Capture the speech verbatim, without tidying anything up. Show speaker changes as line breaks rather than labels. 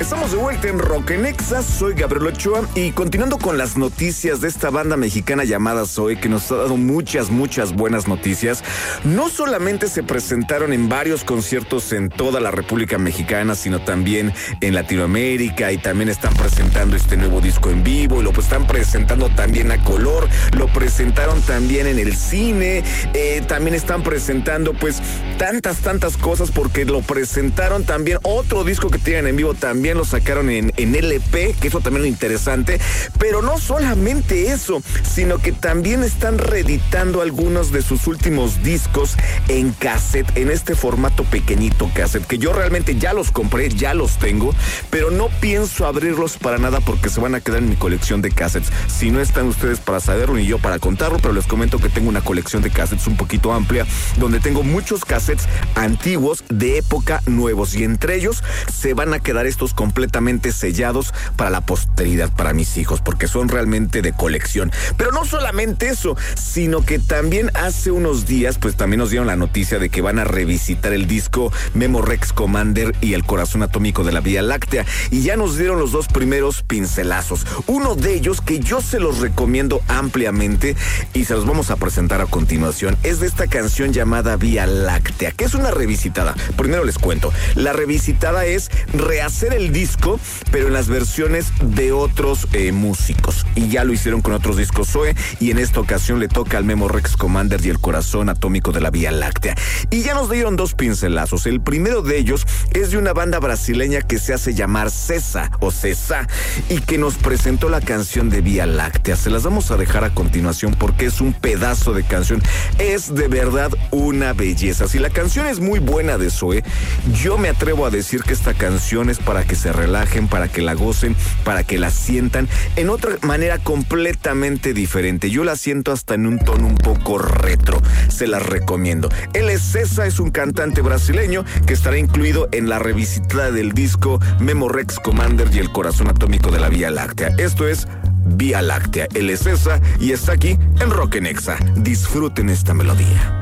Estamos de vuelta en Rock en Exa, soy Gabriel Ochoa y continuando con las noticias de esta banda mexicana llamada Zoe, que nos ha dado muchas, muchas buenas noticias. No solamente se presentaron en varios conciertos en toda la República Mexicana, sino también en Latinoamérica, y también están presentando este nuevo disco en vivo, y lo están presentando también a color, lo presentaron también en el cine, eh, también están presentando pues tantas, tantas cosas, porque lo presentaron también, otro disco que tienen en vivo también lo sacaron en, en L P, que eso también es interesante, pero no solamente eso, sino que también están reeditando algunos de sus últimos discos en cassette, en este formato pequeñito cassette, que yo realmente ya los compré, ya los tengo, pero no pienso abrirlos para nada porque se van a quedar en mi colección de cassettes. Si no están ustedes para saberlo ni yo para contarlo, pero les comento que tengo una colección de cassettes un poquito amplia, donde tengo muchos cassettes antiguos de época nuevos, y entre ellos se van a quedar estos completamente sellados para la posteridad, para mis hijos, porque son realmente de colección. Pero no solamente eso, sino que también hace unos días, pues también nos dieron la noticia de que van a revisitar el disco Memo Rex Commander y el Corazón Atómico de la Vía Láctea, y ya nos dieron los dos primeros pincelazos. Uno de ellos que yo se los recomiendo ampliamente y se los vamos a presentar a continuación es de esta canción llamada Vía Láctea, que es una revisitada. Primero les cuento, la revisitada es rehacer el disco, pero en las versiones de otros eh, músicos, y ya lo hicieron con otros discos Zoe, y en esta ocasión le toca al Memo Rex Commander y el Corazón Atómico de la Vía Láctea. Y ya nos dieron dos pincelazos. El primero de ellos es de una banda brasileña que se hace llamar Cesa o Cesa, y que nos presentó la canción de Vía Láctea. Se las vamos a dejar a continuación porque es un pedazo de canción, es de verdad una belleza. Si la canción es muy buena de Zoe, yo me atrevo a decir que esta canción es para que se relajen, para que la gocen, para que la sientan en otra manera completamente diferente. Yo la siento hasta en un tono un poco retro, se las recomiendo. Él es Cesa, es un cantante brasileño que estará incluido en la revisitada del disco Memo Rex Commander y el Corazón Atómico de la Vía Láctea. Esto es Vía Láctea. Él es Cesa y está aquí en Rock en Exa. Disfruten esta melodía.